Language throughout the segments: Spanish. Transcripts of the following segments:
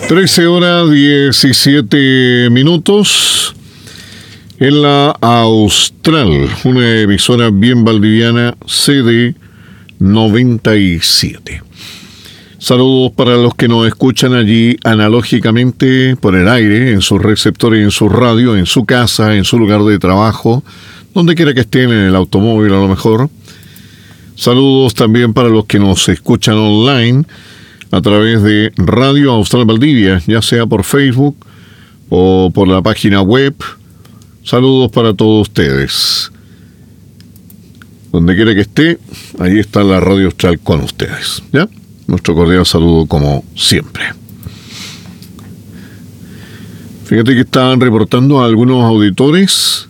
13:17 en la Austral, una emisora bien valdiviana, CD 97. Saludos para los que nos escuchan allí analógicamente por el aire, en sus receptores, en su radio, en su casa, en su lugar de trabajo, donde quiera que estén, en el automóvil a lo mejor. Saludos también para los que nos escuchan online a través de Radio Austral Valdivia, ya sea por Facebook o por la página web. Saludos para todos ustedes. Donde quiera que esté, ahí está la Radio Austral con ustedes, ¿ya? Nuestro cordial saludo como siempre. Fíjate que estaban reportando a algunos auditores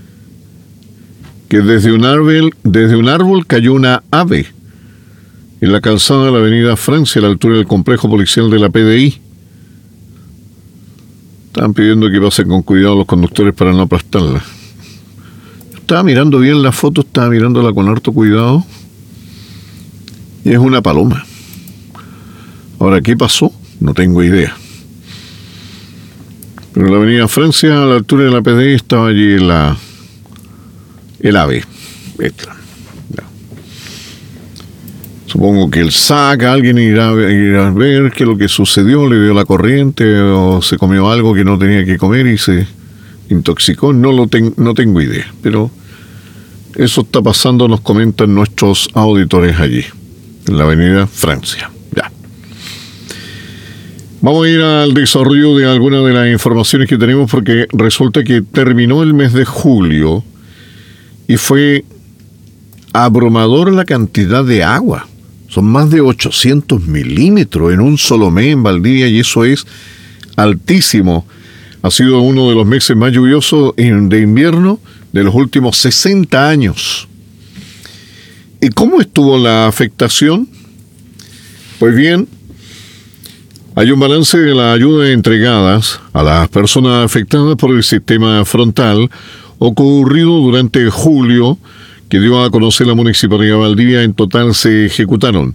que desde un árbol cayó una ave en la calzada de la avenida Francia, a la altura del complejo policial de la PDI. Estaban pidiendo que pasen con cuidado los conductores para no aplastarla. Estaba mirando bien la foto, estaba mirándola con harto cuidado. Y es una paloma. Ahora, ¿qué pasó? No tengo idea. Pero en la avenida Francia, a la altura de la PDI, estaba allí el ave. Esta. Supongo que el SAC, alguien irá a ver qué es lo que sucedió, le dio la corriente o se comió algo que no tenía que comer y se intoxicó. No tengo idea, pero eso está pasando, nos comentan nuestros auditores allí, en la avenida Francia. Ya. Vamos a ir al desarrollo de algunas de las informaciones que tenemos, porque resulta que terminó el mes de julio y fue abrumador la cantidad de agua. Son más de 800 milímetros en un solo mes en Valdivia, y eso es altísimo. Ha sido uno de los meses más lluviosos de invierno de los últimos 60 años. ¿Y cómo estuvo la afectación? Pues bien, hay un balance de las ayudas entregadas a las personas afectadas por el sistema frontal ocurrido durante julio, que dio a conocer la Municipalidad de Valdivia. En total se ejecutaron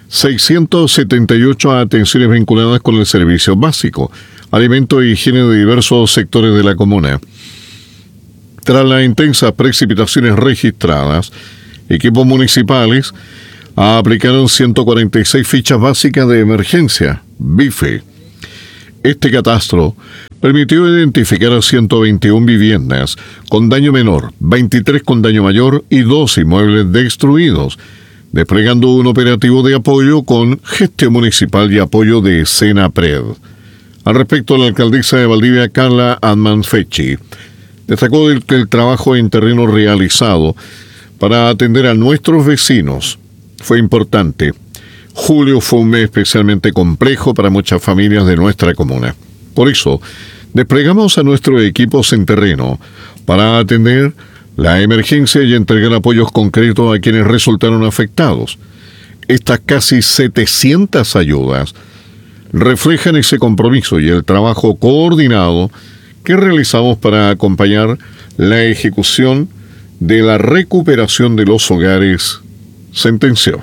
678 atenciones vinculadas con el servicio básico, alimento e higiene de diversos sectores de la comuna. Tras las intensas precipitaciones registradas, equipos municipales aplicaron 146 fichas básicas de emergencia, BIFE. Este catastro permitió identificar a 121 viviendas con daño menor, 23 con daño mayor y 2 inmuebles destruidos, desplegando un operativo de apoyo con gestión municipal y apoyo de Senapred. Al respecto, la alcaldesa de Valdivia, Carla Admanfechi, destacó que el trabajo en terreno realizado para atender a nuestros vecinos fue importante. Julio fue un mes especialmente complejo para muchas familias de nuestra comuna. Por eso, desplegamos a nuestros equipos en terreno para atender la emergencia y entregar apoyos concretos a quienes resultaron afectados. Estas casi 700 ayudas reflejan ese compromiso y el trabajo coordinado que realizamos para acompañar la ejecución de la recuperación de los hogares, sentenció.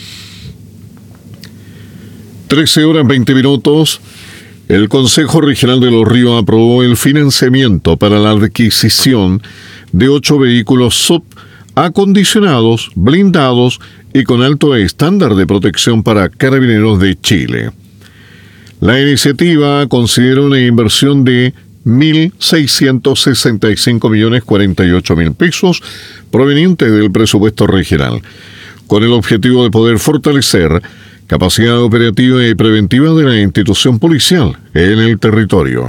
13:20. El Consejo Regional de Los Ríos aprobó el financiamiento para la adquisición de 8 vehículos SUV acondicionados, blindados y con alto estándar de protección para Carabineros de Chile. La iniciativa considera una inversión de 1.665.048.000 pesos proveniente del presupuesto regional, con el objetivo de poder fortalecer capacidad operativa y preventiva de la institución policial en el territorio.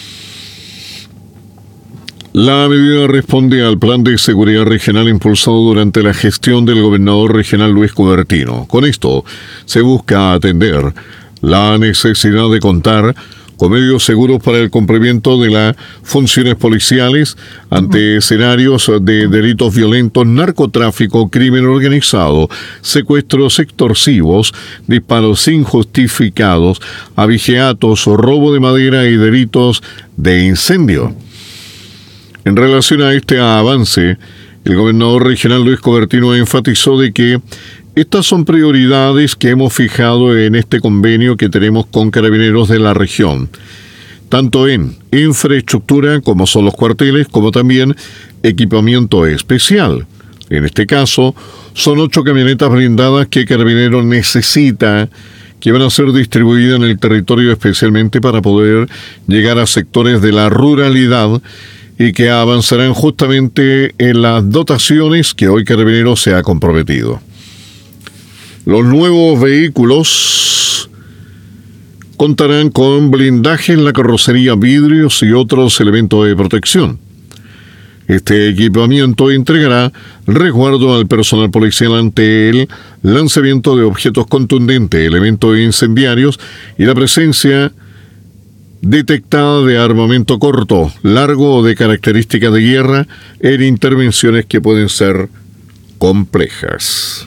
La medida responde al plan de seguridad regional impulsado durante la gestión del gobernador regional Luis Cubertino. Con esto se busca atender la necesidad de contar con medios seguros para el cumplimiento de las funciones policiales ante escenarios de delitos violentos, narcotráfico, crimen organizado, secuestros extorsivos, disparos injustificados, abigeatos, robo de madera y delitos de incendio. En relación a este avance, el gobernador regional Luis Cubertino enfatizó de que Estas son prioridades que hemos fijado en este convenio que tenemos con Carabineros de la región, tanto en infraestructura, como son los cuarteles, como también equipamiento especial. En este caso, son 8 camionetas blindadas que Carabineros necesita, que van a ser distribuidas en el territorio especialmente para poder llegar a sectores de la ruralidad y que avanzarán justamente en las dotaciones que hoy Carabineros se ha comprometido. Los nuevos vehículos contarán con blindaje en la carrocería, vidrios y otros elementos de protección. Este equipamiento entregará resguardo al personal policial ante el lanzamiento de objetos contundentes, elementos incendiarios y la presencia detectada de armamento corto, largo o de características de guerra en intervenciones que pueden ser complejas.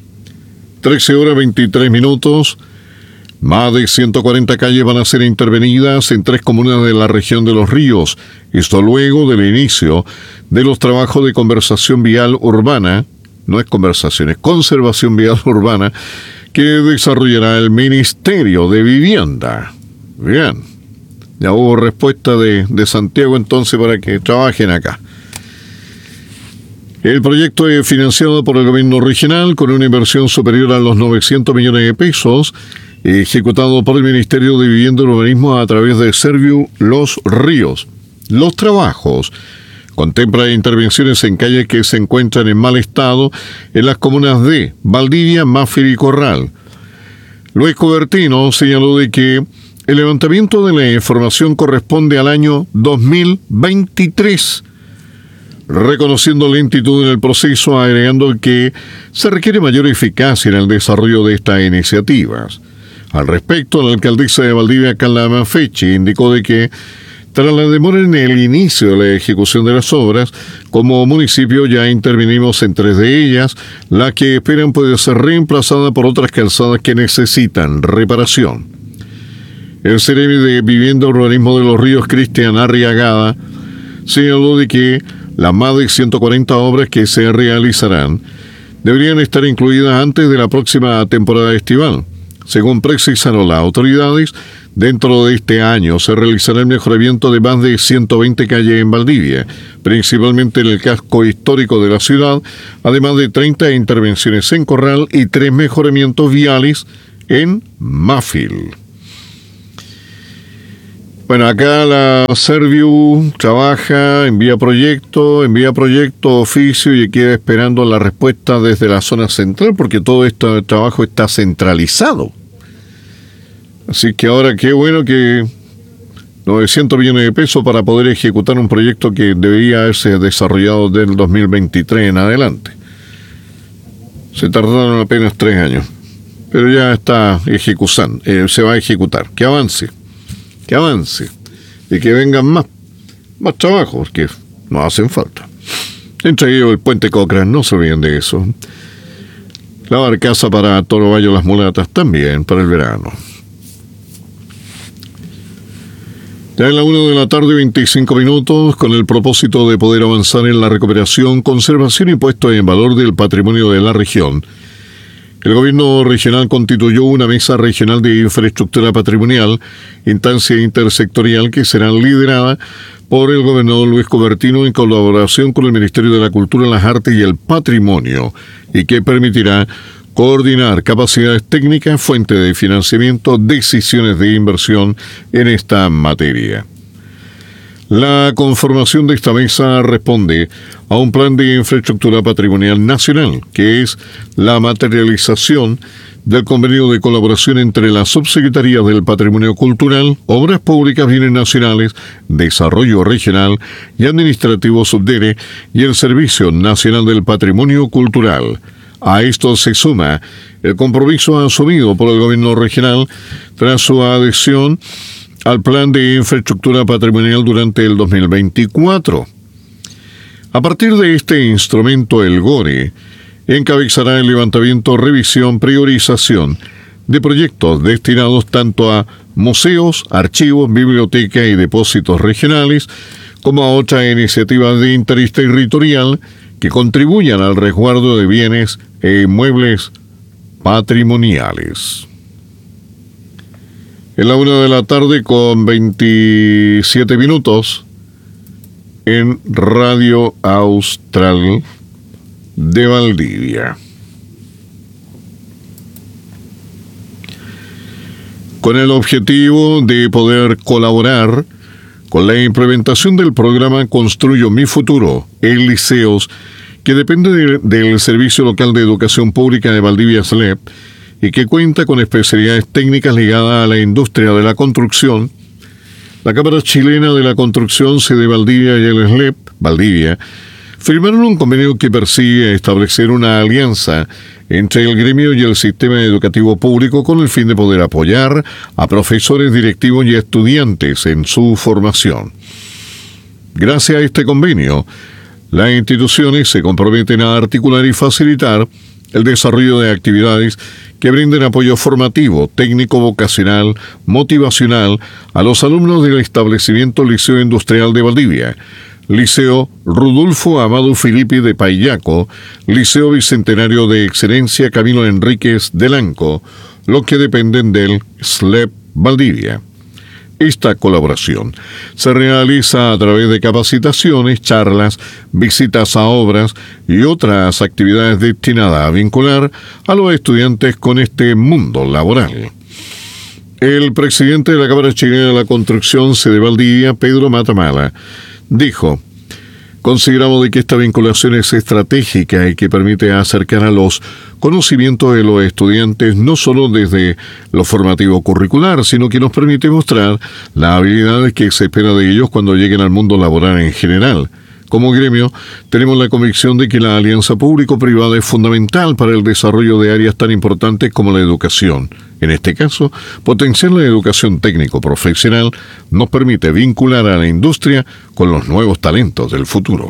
13:23. Más de 140 calles van a ser intervenidas en 3 comunas de la región de Los Ríos. Esto luego del inicio de los trabajos de conservación vial urbana, no es conversación, es conservación vial urbana, que desarrollará el Ministerio de Vivienda. Bien, ya hubo respuesta de Santiago entonces para que trabajen acá. El proyecto es financiado por el gobierno regional con una inversión superior a los 900 millones de pesos, ejecutado por el Ministerio de Vivienda y Urbanismo a través de Serviu Los Ríos. Los trabajos contemplan intervenciones en calles que se encuentran en mal estado en las comunas de Valdivia, Mafil y Corral. Luis Cobertino señaló de que el levantamiento de la información corresponde al año 2023, reconociendo lentitud en el proceso, agregando que se requiere mayor eficacia en el desarrollo de estas iniciativas. Al respecto, la alcaldesa de Valdivia, Carla Manfechi, indicó de que tras la demora en el inicio de la ejecución de las obras, como municipio ya intervinimos en 3 de ellas, la que esperan puede ser reemplazada por otras calzadas que necesitan reparación. El Seremi de Vivienda y Urbanismo de Los Ríos, Cristian Arriagada, señaló de que las más de 140 obras que se realizarán deberían estar incluidas antes de la próxima temporada estival. Según precisaron las autoridades, dentro de este año se realizará el mejoramiento de más de 120 calles en Valdivia, principalmente en el casco histórico de la ciudad, además de 30 intervenciones en Corral y 3 mejoramientos viales en Mafil. Bueno, acá la Serviu trabaja, envía proyecto, oficio y queda esperando la respuesta desde la zona central porque todo este trabajo está centralizado. Así que ahora qué bueno que 900 millones de pesos para poder ejecutar un proyecto que debería haberse desarrollado del 2023 en adelante. Se tardaron apenas 3 años, pero ya está ejecutando, se va a ejecutar. Que avance y que vengan más trabajos, porque no hacen falta. Entre ellos el puente Cochrane, no se olviden de eso. La barcaza para Toro Bayo Las Mulatas también para el verano. Ya en la 1:25 con el propósito de poder avanzar en la recuperación, conservación y puesto en valor del patrimonio de la región, el gobierno regional constituyó una mesa regional de infraestructura patrimonial, instancia intersectorial que será liderada por el gobernador Luis Cobertino en colaboración con el Ministerio de la Cultura, las Artes y el Patrimonio, y que permitirá coordinar capacidades técnicas, fuentes de financiamiento, decisiones de inversión en esta materia. La conformación de esta mesa responde a un plan de infraestructura patrimonial nacional, que es la materialización del convenio de colaboración entre la Subsecretaría del Patrimonio Cultural, Obras Públicas, Bienes Nacionales, Desarrollo Regional y Administrativo Subdere y el Servicio Nacional del Patrimonio Cultural. A esto se suma el compromiso asumido por el gobierno regional tras su adhesión al Plan de Infraestructura Patrimonial durante el 2024. A partir de este instrumento, el GORE encabezará el levantamiento, revisión, priorización de proyectos destinados tanto a museos, archivos, bibliotecas y depósitos regionales, como a otras iniciativas de interés territorial que contribuyan al resguardo de bienes e inmuebles patrimoniales. En la 1:00 con 27 minutos en Radio Austral de Valdivia. Con el objetivo de poder colaborar con la implementación del programa Construyo mi Futuro en liceos, que depende del Servicio Local de Educación Pública de Valdivia SLEP y que cuenta con especialidades técnicas ligadas a la industria de la construcción, la Cámara Chilena de la Construcción, sede Valdivia, y el SLEP Valdivia firmaron un convenio que persigue establecer una alianza entre el gremio y el sistema educativo público con el fin de poder apoyar a profesores, directivos y estudiantes en su formación. Gracias a este convenio, las instituciones se comprometen a articular y facilitar el desarrollo de actividades que brinden apoyo formativo, técnico, vocacional, motivacional a los alumnos del establecimiento Liceo Industrial de Valdivia, Liceo Rudolfo Amado Filippi de Payaco, Liceo Bicentenario de Excelencia Camilo Enríquez de Lanco, los que dependen del SLEP Valdivia. Esta colaboración se realiza a través de capacitaciones, charlas, visitas a obras y otras actividades destinadas a vincular a los estudiantes con este mundo laboral. El presidente de la Cámara Chilena de la Construcción, sede Valdivia, Pedro Matamala, dijo: consideramos de que esta vinculación es estratégica y que permite acercar a los conocimientos de los estudiantes no solo desde lo formativo curricular, sino que nos permite mostrar las habilidades que se espera de ellos cuando lleguen al mundo laboral en general. Como gremio, tenemos la convicción de que la alianza público-privada es fundamental para el desarrollo de áreas tan importantes como la educación. En este caso, potenciar la educación técnico-profesional nos permite vincular a la industria con los nuevos talentos del futuro.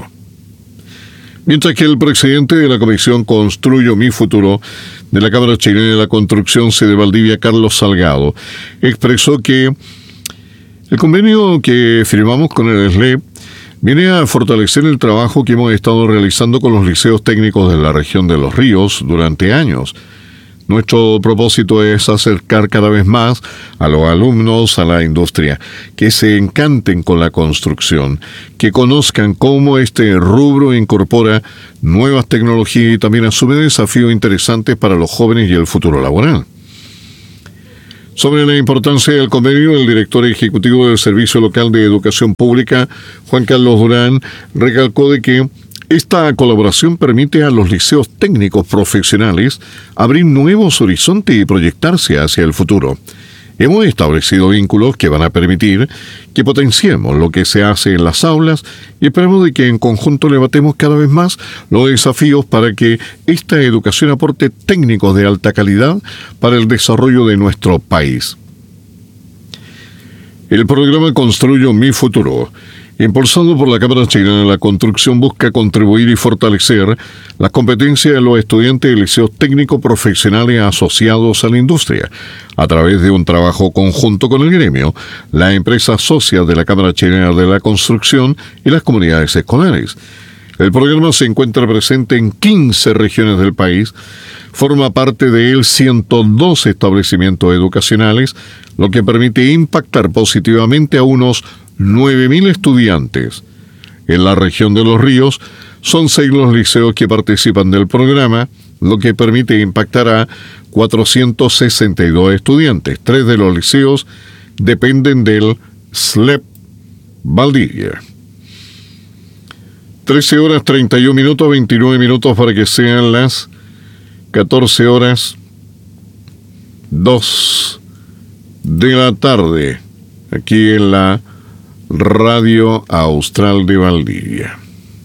Mientras que el presidente de la Comisión Construyo mi Futuro de la Cámara Chilena de la Construcción, sede Valdivia, Carlos Salgado, expresó que el convenio que firmamos con el SLEP viene a fortalecer el trabajo que hemos estado realizando con los liceos técnicos de la región de Los Ríos durante años. Nuestro propósito es acercar cada vez más a los alumnos a la industria, que se encanten con la construcción, que conozcan cómo este rubro incorpora nuevas tecnologías y también asume desafíos interesantes para los jóvenes y el futuro laboral. Sobre la importancia del convenio, el director ejecutivo del Servicio Local de Educación Pública, Juan Carlos Durán, recalcó de que esta colaboración permite a los liceos técnicos profesionales abrir nuevos horizontes y proyectarse hacia el futuro. Hemos establecido vínculos que van a permitir que potenciemos lo que se hace en las aulas y esperamos de que en conjunto levantemos cada vez más los desafíos para que esta educación aporte técnicos de alta calidad para el desarrollo de nuestro país. El programa Construyo mi Futuro, impulsado por la Cámara Chilena de la Construcción, busca contribuir y fortalecer las competencias de los estudiantes de liceos técnicos profesionales asociados a la industria, a través de un trabajo conjunto con el gremio, las empresas socias de la Cámara Chilena de la Construcción y las comunidades escolares. El programa se encuentra presente en 15 regiones del país, forma parte de él 102 establecimientos educacionales, lo que permite impactar positivamente a unos 9.000 estudiantes. En la región de Los Ríos son 6 los liceos que participan del programa, lo que permite impactar a 462 estudiantes. 3 de los liceos dependen del SLEP Valdivia. 13:31, 29 minutos para que sean las 14:02 de la tarde, aquí en la Radio Austral de Valdivia.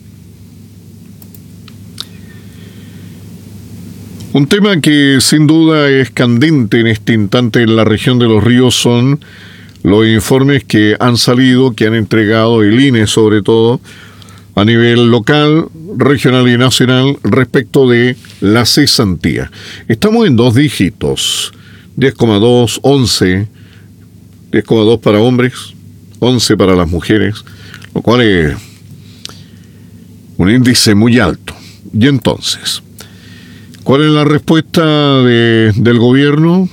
Un tema que sin duda es candente en este instante en la región de Los Ríos son los informes que han salido, que han entregado el INE sobre todo, a nivel local, regional y nacional respecto de la cesantía. Estamos en 2 dígitos, 10,2, 11, 10,2 para hombres, 11 para las mujeres, lo cual es un índice muy alto. Y entonces, ¿Cuál es la respuesta del gobierno?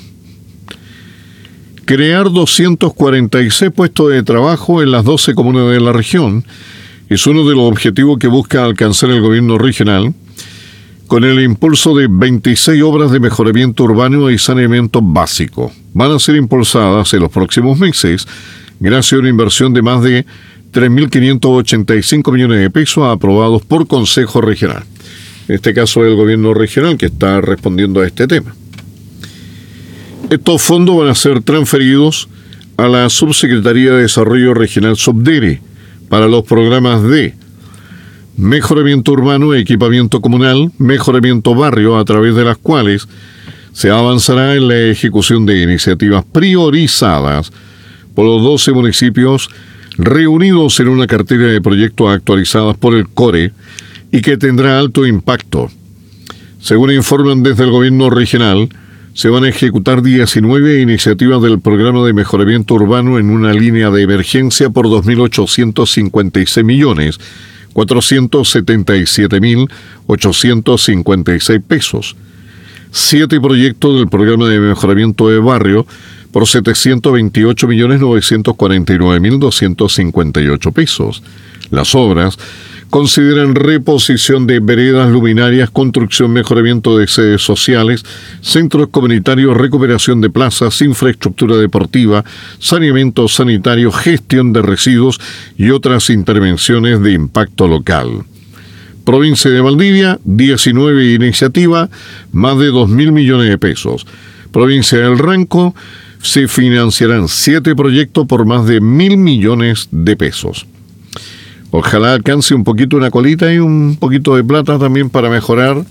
Crear 246 puestos de trabajo en las 12 comunas de la región es uno de los objetivos que busca alcanzar el gobierno regional con el impulso de 26 obras de mejoramiento urbano y saneamiento básico. Van a ser impulsadas en los próximos meses gracias a una inversión de más de 3.585 millones de pesos aprobados por Consejo Regional. En este caso es el gobierno regional que está respondiendo a este tema. Estos fondos van a ser transferidos a la Subsecretaría de Desarrollo Regional Subdere para los programas de mejoramiento urbano, equipamiento comunal, mejoramiento barrio, a través de las cuales se avanzará en la ejecución de iniciativas priorizadas por los 12 municipios reunidos en una cartera de proyectos actualizadas por el CORE y que tendrá alto impacto. Según informan desde el gobierno regional, se van a ejecutar 19 iniciativas del programa de mejoramiento urbano en una línea de emergencia por 2.856.477.856 pesos. 7 proyectos del programa de mejoramiento de barrio por 728.949.258 pesos. Las obras consideran reposición de veredas, luminarias, construcción, mejoramiento de sedes sociales, centros comunitarios, recuperación de plazas, infraestructura deportiva, saneamiento sanitario, gestión de residuos y otras intervenciones de impacto local. Provincia de Valdivia, 19 iniciativas, más de 2.000 millones de pesos. Provincia del Ranco, se financiarán 7 proyectos por más de 1.000 millones de pesos. Ojalá alcance un poquito una colita y un poquito de plata también para mejorar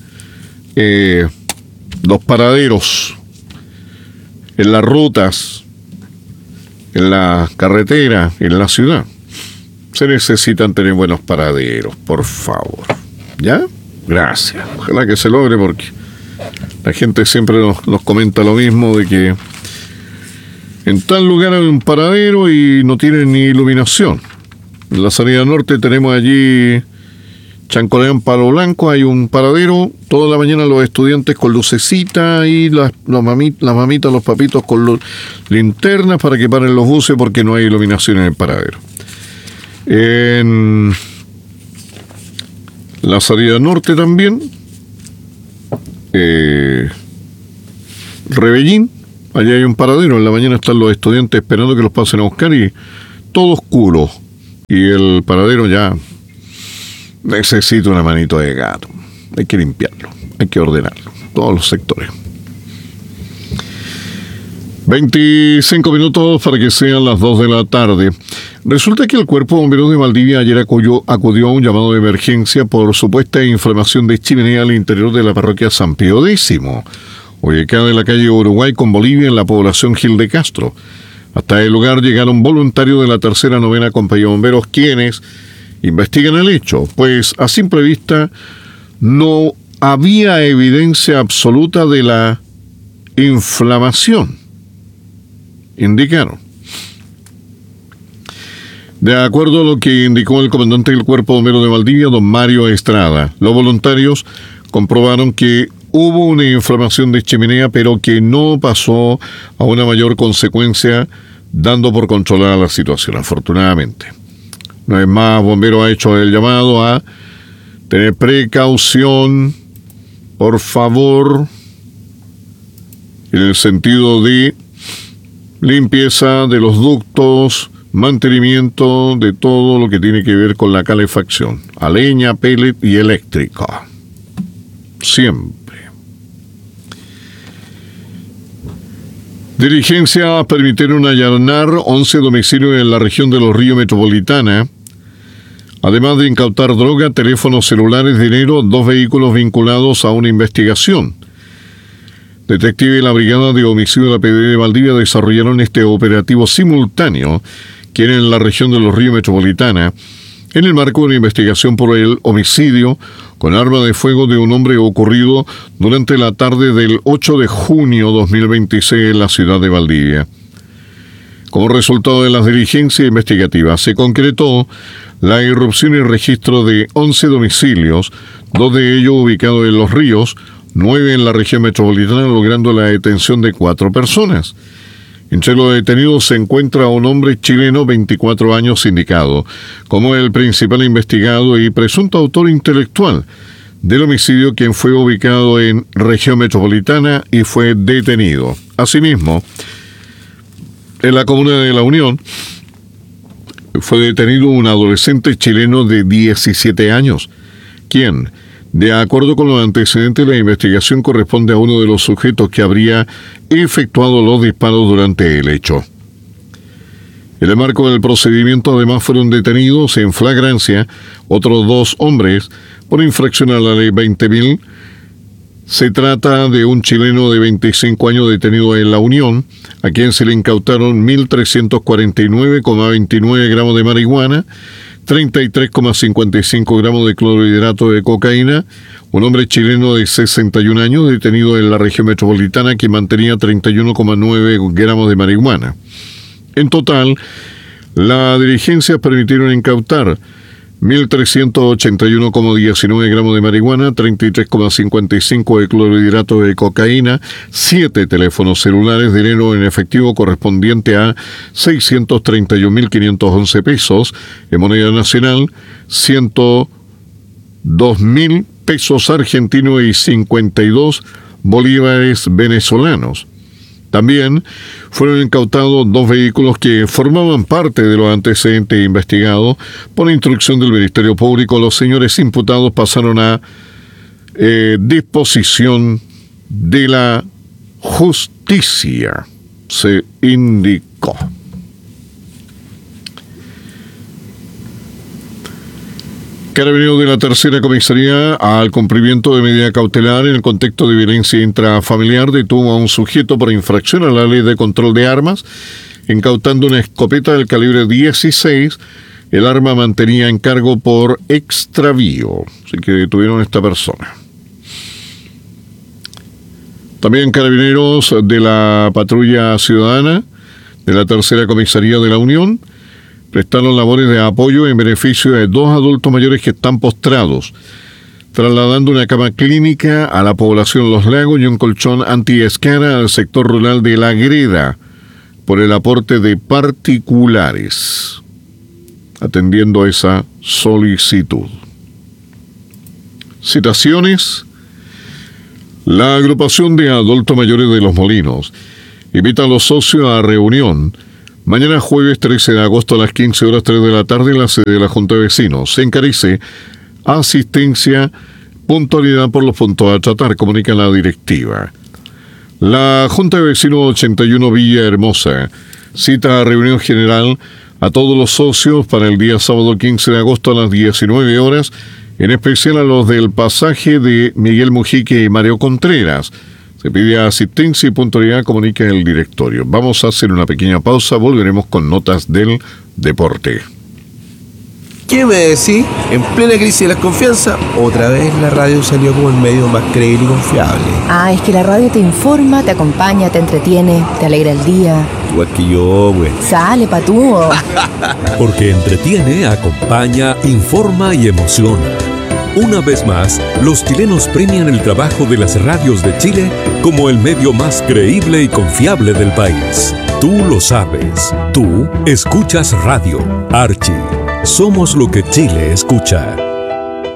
los paraderos en las rutas, en la carretera, en la ciudad. Se necesitan tener buenos paraderos, por favor. ¿Ya? Gracias. Ojalá que se logre, porque la gente siempre nos comenta lo mismo, de que en tal lugar hay un paradero y no tiene ni iluminación. En la salida norte tenemos allí Chancoleán, Palo Blanco, hay un paradero, toda la mañana los estudiantes con lucecita y las mamitas, los papitos con linternas para que paren los buses porque no hay iluminación en el paradero. En la salida norte también, Rebellín, allá hay un paradero, en la mañana están los estudiantes esperando que los pasen a buscar y todo oscuro. Y el paradero ya necesita una manito de gato. Hay que limpiarlo, hay que ordenarlo, todos los sectores. 25 minutos para que sean las 2 de la tarde. Resulta que el Cuerpo de Bomberos de Valdivia ayer acudió a un llamado de emergencia por supuesta inflamación de chimenea al interior de la parroquia San Pío X, ubicada en la calle Uruguay con Bolivia, en la población Gil de Castro. Hasta el lugar llegaron voluntarios de la 3ª Novena Compañía de Bomberos, quienes investigan el hecho, pues a simple vista no había evidencia absoluta de la inflamación, indicaron. De acuerdo a lo que indicó el comandante del Cuerpo de Bomberos de Valdivia, don Mario Estrada, los voluntarios comprobaron que hubo una inflamación de chimenea, pero que no pasó a una mayor consecuencia, dando por controlada la situación, afortunadamente. Una vez más, Bombero ha hecho el llamado a tener precaución, por favor, en el sentido de limpieza de los ductos, mantenimiento de todo lo que tiene que ver con la calefacción, a leña, pellet y eléctrica. Siempre. Diligencias permitieron allanar 11 domicilios en la región de Los Ríos Metropolitana, además de incautar droga, teléfonos celulares, dinero, 2 vehículos vinculados a una investigación. Detectives de la Brigada de Homicidio de la PD de Valdivia desarrollaron este operativo simultáneo, que era en la región de Los Ríos Metropolitana, en el marco de una investigación por el homicidio con arma de fuego de un hombre ocurrido durante la tarde del 8 de junio 2026 en la ciudad de Valdivia. Como resultado de las diligencias investigativas, se concretó la irrupción y registro de 11 domicilios, 2 de ellos ubicados en Los Ríos, 9 en la región metropolitana, logrando la detención de 4 personas. Entre los detenidos se encuentra un hombre chileno, 24 años, indicado como el principal investigado y presunto autor intelectual del homicidio, quien fue ubicado en región metropolitana y fue detenido. Asimismo, en la comuna de La Unión fue detenido un adolescente chileno de 17 años, quien, de acuerdo con los antecedentes, la investigación corresponde a uno de los sujetos que habría efectuado los disparos durante el hecho. En el marco del procedimiento, además, fueron detenidos en flagrancia otros 2 hombres por infracción a la ley 20.000. Se trata de un chileno de 25 años detenido en La Unión, a quien se le incautaron 1.349,29 gramos de marihuana, 33,55 gramos de clorhidrato de cocaína, un hombre chileno de 61 años detenido en la región metropolitana que mantenía 31,9 gramos de marihuana. En total, las diligencias permitieron incautar 1.381,19 gramos de marihuana, 33,55 de clorhidrato de cocaína, 7 teléfonos celulares, dinero en efectivo correspondiente a 631.511 pesos, en moneda nacional, 102.000 pesos argentinos y 52 bolívares venezolanos. También fueron incautados 2 vehículos que formaban parte de los antecedentes investigados. Por instrucción del Ministerio Público, los señores imputados pasaron a disposición de la justicia, se indicó. Carabineros de la Tercera Comisaría, al cumplimiento de medida cautelar en el contexto de violencia intrafamiliar, detuvo a un sujeto por infracción a la ley de control de armas, incautando una escopeta del calibre 16. El arma mantenía en cargo por extravío, así que detuvieron a esta persona. También Carabineros de la Patrulla Ciudadana de la Tercera Comisaría de La Unión prestaron labores de apoyo en beneficio de 2 adultos mayores que están postrados, trasladando una cama clínica a la población Los Lagos y un colchón anti-escara al sector rural de La Greda, por el aporte de particulares, atendiendo a esa solicitud. Citaciones. La agrupación de adultos mayores de Los Molinos invita a los socios a reunión mañana jueves 13 de agosto a las 15:03 de la tarde en la sede de la Junta de Vecinos. Se encarece asistencia, puntualidad por los puntos a tratar, comunica la directiva. La Junta de Vecinos 81 Villa Hermosa cita a reunión general a todos los socios para el día sábado 15 de agosto a las 19 horas, en especial a los del pasaje de Miguel Mujique y Mario Contreras. Se pide asistencia y puntualidad, comunica el directorio. Vamos a hacer una pequeña pausa, volveremos con notas del deporte. ¿Qué me decís? En plena crisis de la confianza, otra vez la radio salió como el medio más creíble y confiable. Ah, es que la radio te informa, te acompaña, te entretiene, te alegra el día. Igual que yo, güey. Sale, patúo. Porque entretiene, acompaña, informa y emociona. Una vez más, los chilenos premian el trabajo de las radios de Chile como el medio más creíble y confiable del país. Tú lo sabes. Tú escuchas radio. Archie. Somos lo que Chile escucha.